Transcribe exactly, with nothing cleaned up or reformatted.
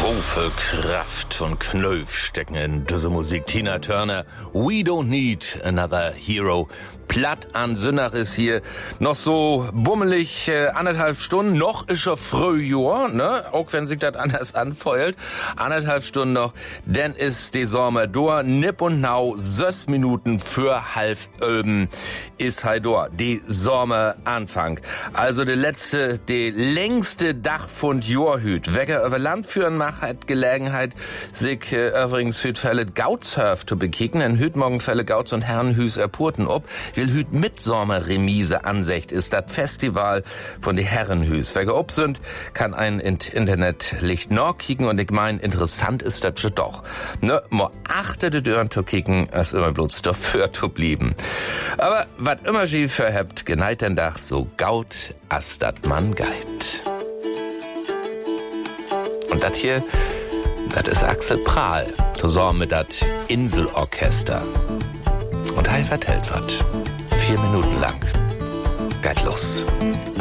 Wofe Kraft und Knöpf stecken in diese Musik. Tina Turner, We Don't Need Another Hero. Platt an Sünnach ist hier noch so bummelig äh, anderthalb Stunden. Noch ist er Frühjahr, ne? Auch wenn sich das anders anfeuert. Anderthalb Stunden noch, denn ist die Sommer door. Nipp und nau, sechs Minuten für halb öben ist halt door. Die Sommer Anfang. Also der letzte, die längste Dach von Jorhüt. Wecker über Land führen macht hat Gelegenheit, sich äh, übrigens Hüt Fälle Gautsurf zu bekicken. En Hüt morgen Fälle Gauts und Herrenhüs erpurten ob. Will Hüt Mitsommerremise ansecht ist das Festival von die Herrenhüs. Wer ob sind, kann ein Internet Licht noch kicken und ich mein, interessant ist das schon doch. Ne, mo achte de Dörren zu kicken, als immer bloß dafür zu blieben. Aber wat immer schief verhebt, geneit den Dach so gaut, as dat man geit. Und das hier, das ist Axel Prahl, zusammen mit dat Inselorchester. Und er vertellt wat. Vier Minuten lang. Geht los.